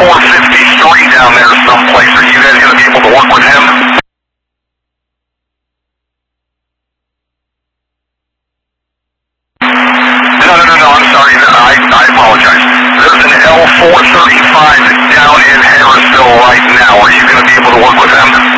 L453 down there someplace. Are you guys going to be able to work with him? No, I'm sorry. I apologize. There's an L435 down in Harrisville right now. Are you going to be able to work with him?